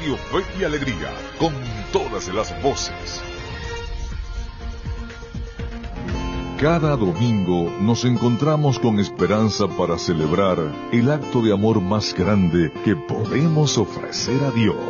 Radio Fe y Alegría, con todas las voces. Cada domingo nos encontramos con esperanza para celebrar el acto de amor más grande que podemos ofrecer a Dios.